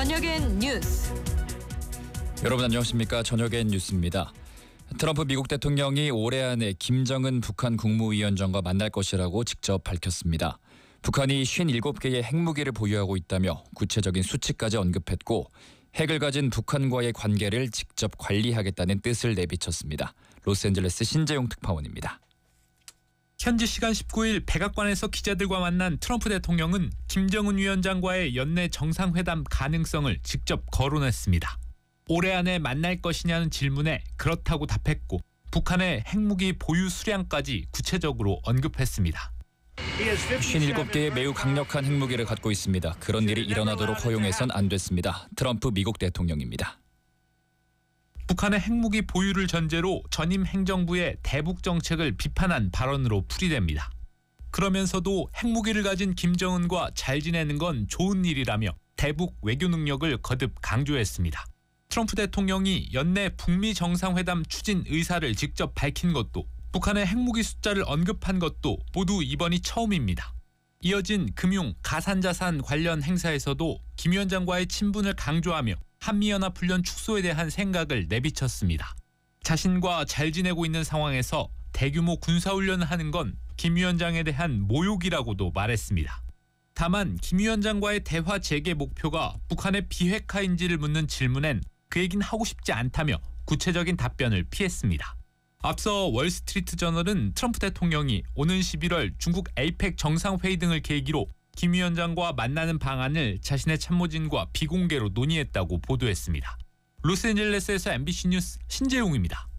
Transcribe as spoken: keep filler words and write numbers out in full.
저녁엔 뉴스. 여러분 안녕하십니까? 저녁엔 뉴스입니다. 트럼프 미국 대통령이 올해 안에 김정은 북한 국무위원장과 만날 것이라고 직접 밝혔습니다. 북한이 오십칠 개의 핵무기를 보유하고 있다며 구체적인 수치까지 언급했고 핵을 가진 북한과의 관계를 직접 관리하겠다는 뜻을 내비쳤습니다. 로스앤젤레스 신재용 특파원입니다. 현지 시간 십구 일 백악관에서 기자들과 만난 트럼프 대통령은 김정은 위원장과의 연내 정상회담 가능성을 직접 거론했습니다. 올해 안에 만날 것이냐는 질문에 그렇다고 답했고 북한의 핵무기 보유 수량까지 구체적으로 언급했습니다. 오십칠 개의 매우 강력한 핵무기를 갖고 있습니다. 그런 일이 일어나도록 허용해선 안 됐습니다. 트럼프 미국 대통령입니다. 북한의 핵무기 보유를 전제로 전임 행정부의 대북 정책을 비판한 발언으로 풀이됩니다. 그러면서도 핵무기를 가진 김정은과 잘 지내는 건 좋은 일이라며 대북 외교 능력을 거듭 강조했습니다. 트럼프 대통령이 연내 북미 정상회담 추진 의사를 직접 밝힌 것도 북한의 핵무기 숫자를 언급한 것도 모두 이번이 처음입니다. 이어진 금융, 가산자산 관련 행사에서도 김 위원장과의 친분을 강조하며 한미연합훈련 축소에 대한 생각을 내비쳤습니다. 자신과 잘 지내고 있는 상황에서 대규모 군사훈련을 하는 건 김 위원장에 대한 모욕이라고도 말했습니다. 다만 김 위원장과의 대화 재개 목표가 북한의 비핵화인지를 묻는 질문엔 그 얘기는 하고 싶지 않다며 구체적인 답변을 피했습니다. 앞서 월스트리트저널은 트럼프 대통령이 오는 십일월 중국 에이펙 정상회의 등을 계기로 김 위원장과 만나는 방안을 자신의 참모진과 비공개로 논의했다고 보도했습니다. 로스앤젤레스에서 엠비씨 뉴스 신재용입니다.